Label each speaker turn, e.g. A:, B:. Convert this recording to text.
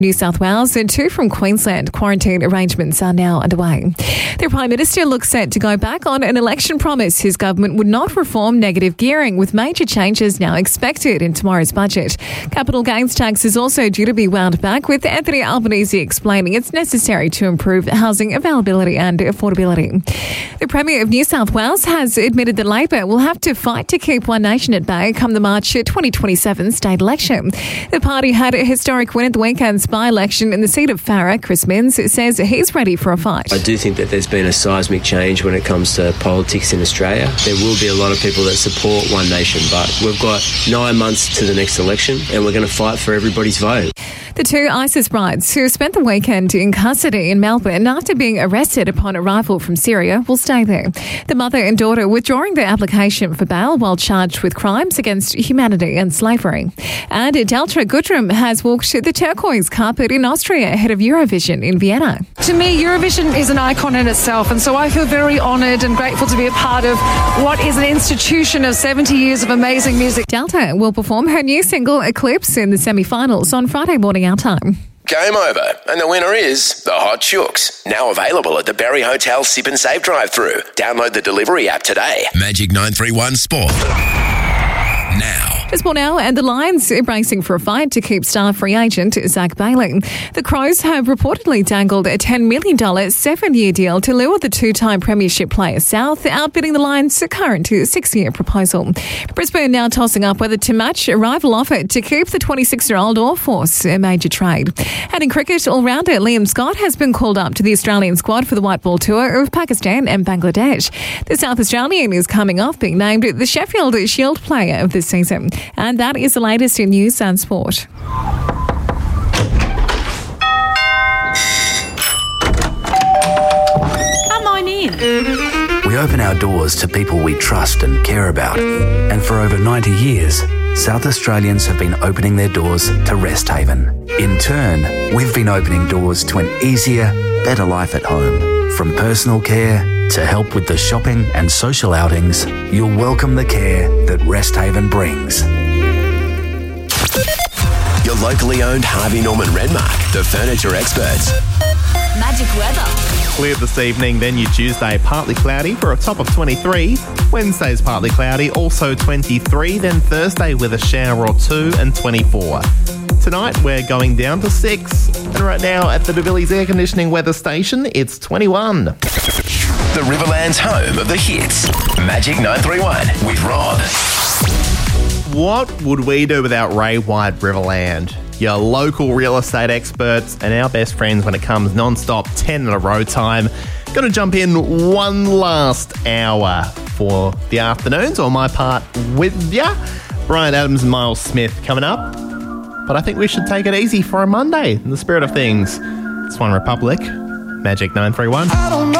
A: New South Wales and 2 from Queensland. Quarantine arrangements are now underway. The Prime Minister looks set to go back on an election promise his government would not reform negative gearing, with major changes now expected in tomorrow's budget. Capital gains tax is also due to be wound back, with Anthony Albanese explaining it's necessary to improve housing availability and affordability. The Premier of New South Wales has admitted that Labor will have to fight to keep One Nation at bay come the March 2027 state election. The party had a historic win at the weekend's by-election in the seat of Farrer. Chris Minns says he's ready for a fight.
B: I do think that there's been a seismic change when it comes to politics in Australia. There will be a lot of people that support One Nation, but we've got 9 months to the next election and we're going to fight for everybody's vote.
A: The 2 ISIS brides who spent the weekend in custody in Melbourne after being arrested upon arrival from Syria will stay there. The mother and daughter withdrawing their application for bail while charged with crimes against humanity and slavery. And Delta Goodrem has walked the turquoise carpet in Austria ahead of Eurovision in Vienna.
C: To me, Eurovision is an icon in itself, and so I feel very honoured and grateful to be a part of what is an institution of 70 years of amazing music.
A: Delta will perform her new single Eclipse in the semi-finals on Friday morning our time.
D: Game over, and the winner is the Hot Chooks. Now available at the Berry Hotel Sip and Save drive-thru. Download the delivery app today.
E: Magic 931 Sport. Now.
A: Sport now, and the Lions are bracing for a fight to keep star free agent Zach Bailey. The Crows have reportedly dangled a $10 million 7-year deal to lure the 2-time premiership player south, outbidding the Lions' current 6-year proposal. Brisbane now tossing up whether to match a rival offer to keep the 26-year-old or force a major trade. And in cricket, all-rounder Liam Scott has been called up to the Australian squad for the white ball tour of Pakistan and Bangladesh. The South Australian is coming off being named the Sheffield Shield Player of the season. And that is the latest in news and sport.
C: Come on in.
F: We open our doors to people we trust and care about. And for over 90 years, South Australians have been opening their doors to Rest Haven. In turn, we've been opening doors to an easier, better life at home. From personal care to help with the shopping and social outings, you'll welcome the care that Rest Haven brings.
D: Your locally owned Harvey Norman Redmark, the furniture experts.
G: Magic weather.
H: Clear this evening, then your Tuesday partly cloudy for a top of 23. Wednesday's partly cloudy, also 23. Then Thursday with a shower or 2 and 24. Tonight we're going down to 6. And right now at the DeVillies Air Conditioning weather station, it's 21.
D: The Riverland's home of the hits. Magic 931 with Rob.
H: What would we do without Ray White Riverland? Your local real estate experts and our best friends when it comes non-stop 10 in a row time. Going to jump in one last hour for the afternoons, or my part with ya. Brian Adams and Miles Smith coming up. But I think we should take it easy for a Monday in the spirit of things. It's One Republic, Magic 931.